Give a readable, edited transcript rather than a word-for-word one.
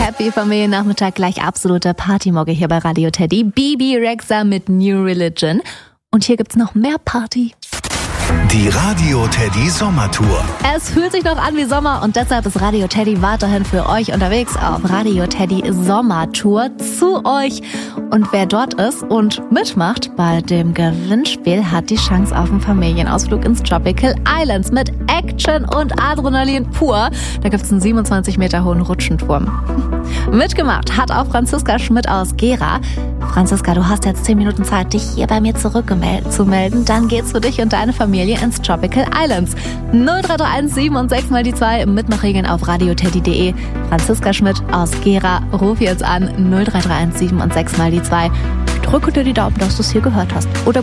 Happy Familiennachmittag, gleich absolute Partymogge hier bei Radio Teddy. Bebe Rexha mit New Religion. Und hier gibt's noch mehr Party. Die Radio Teddy Sommertour. Es fühlt sich noch an wie Sommer und deshalb ist Radio Teddy weiterhin für euch unterwegs auf Radio Teddy Sommertour zu euch. Und wer dort ist und mitmacht bei dem Gewinnspiel, hat die Chance auf einen Familienausflug ins Tropical Islands mit Action und Adrenalin pur. Da gibt's einen 27 Meter hohen Rutschenturm. Mitgemacht hat auch Franziska Schmidt aus Gera. Franziska, du hast jetzt 10 Minuten Zeit, dich hier bei mir zurückzumelden. Dann geht's für dich und deine Familie ins Tropical Islands. 0331 7 und 6 mal die 2. Mitmachregeln auf radioteddy.de. Franziska Schmidt aus Gera, ruf jetzt an 0331 7 und 6 mal die 2. Drücke dir die Daumen, dass du es hier gehört hast. Oder